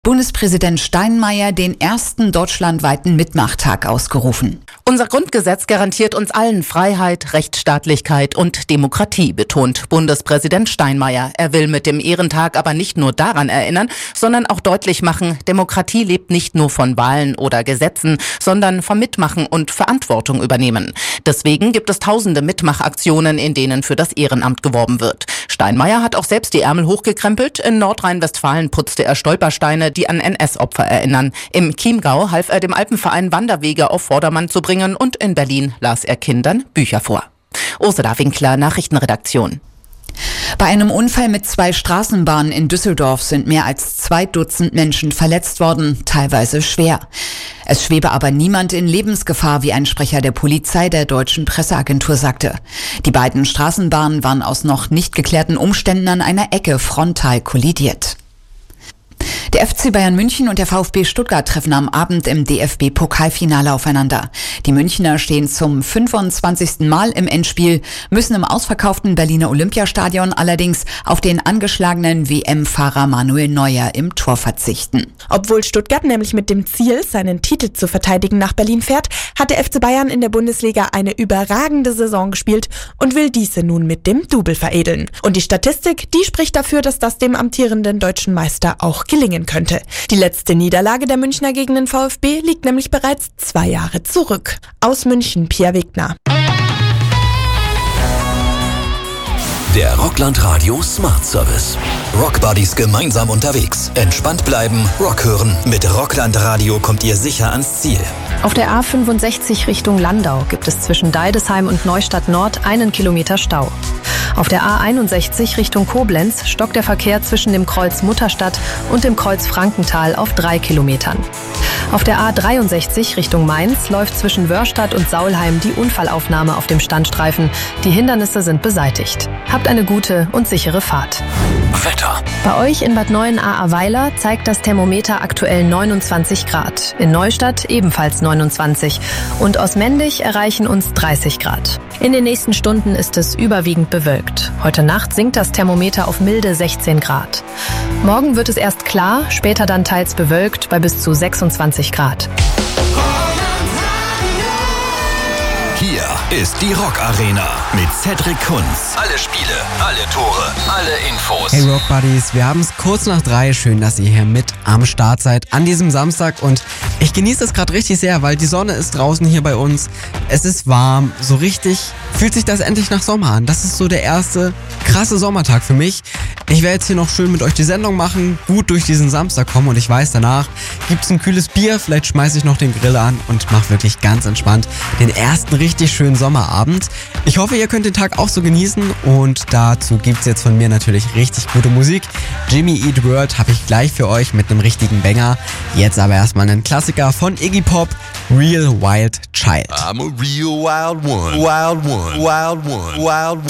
Bundespräsident Steinmeier den ersten deutschlandweiten Mitmachtag ausgerufen. Unser Grundgesetz garantiert uns allen Freiheit, Rechtsstaatlichkeit und Demokratie, betont Bundespräsident Steinmeier. Er will mit dem Ehrentag aber nicht nur daran erinnern, sondern auch deutlich machen, Demokratie lebt nicht nur von Wahlen oder Gesetzen, sondern vom Mitmachen und Verantwortung übernehmen. Deswegen gibt es tausende Mitmachaktionen, in denen für das Ehrenamt geworben wird. Steinmeier hat auch selbst die Ärmel hochgekrempelt. In Nordrhein-Westfalen putzte er Stolpersteine, die an NS-Opfer erinnern. Im Chiemgau half er dem Alpenverein Wanderwege auf Vordermann zu bringen und in Berlin las er Kindern Bücher vor. Ursula Winkler, Nachrichtenredaktion. Bei einem Unfall mit 2 Straßenbahnen in Düsseldorf sind mehr als 2 Dutzend Menschen verletzt worden, teilweise schwer. Es schwebe aber niemand in Lebensgefahr, wie ein Sprecher der Polizei der Deutschen Presseagentur sagte. Die beiden Straßenbahnen waren aus noch nicht geklärten Umständen an einer Ecke frontal kollidiert. Der FC Bayern München und der VfB Stuttgart treffen am Abend im DFB-Pokalfinale aufeinander. Die Münchner stehen zum 25. Mal im Endspiel, müssen im ausverkauften Berliner Olympiastadion allerdings auf den angeschlagenen WM-Fahrer Manuel Neuer im Tor verzichten. Obwohl Stuttgart nämlich mit dem Ziel, seinen Titel zu verteidigen, nach Berlin fährt, hat der FC Bayern in der Bundesliga eine überragende Saison gespielt und will diese nun mit dem Double veredeln. Und die Statistik, die spricht dafür, dass das dem amtierenden deutschen Meister auch gelingen könnte. Die letzte Niederlage der Münchner gegen den VfB liegt nämlich bereits 2 Jahre zurück. Aus München, Pierre Wegner. Der Rockland Radio Smart Service. Rock Buddies gemeinsam unterwegs. Entspannt bleiben, Rock hören. Mit Rockland Radio kommt ihr sicher ans Ziel. Auf der A65 Richtung Landau gibt es zwischen Deidesheim und Neustadt Nord 1 Kilometer Stau. Auf der A61 Richtung Koblenz stockt der Verkehr zwischen dem Kreuz Mutterstadt und dem Kreuz Frankenthal auf 3 Kilometern. Auf der A63 Richtung Mainz läuft zwischen Wörstadt und Saulheim die Unfallaufnahme auf dem Standstreifen. Die Hindernisse sind beseitigt. Habt eine gute und sichere Fahrt. Wetter. Bei euch in Bad Neuenahr-Ahrweiler zeigt das Thermometer aktuell 29 Grad. In Neustadt ebenfalls 29. Und Osmendig erreichen uns 30 Grad. In den nächsten Stunden ist es überwiegend bewölkt. Heute Nacht sinkt das Thermometer auf milde 16 Grad. Morgen wird es erst klar, später dann teils bewölkt bei bis zu 26 Grad. Hier ist die Rock Arena mit Cedric Kunz. Alle Spiele, alle Tore, alle Infos. Hey Rock Buddies, wir haben es kurz nach 3. Schön, dass ihr hier mit am Start seid an diesem Samstag. Und ich genieße es gerade richtig sehr, weil die Sonne ist draußen hier bei uns. Es ist warm, so richtig fühlt sich das endlich nach Sommer an. Das ist so der erste krasse Sommertag für mich. Ich werde jetzt hier noch schön mit euch die Sendung machen, gut durch diesen Samstag kommen und ich weiß, danach gibt's ein kühles Bier, vielleicht schmeiße ich noch den Grill an und mache wirklich ganz entspannt den ersten richtig schönen Sommerabend. Ich hoffe, ihr könnt den Tag auch so genießen und dazu gibt's jetzt von mir natürlich richtig gute Musik. Jimmy Eat World habe ich gleich für euch mit einem richtigen Banger. Jetzt aber erstmal einen Klassiker von Iggy Pop, Real Wild Child. I'm a real wild one, wild one, wild one, wild one.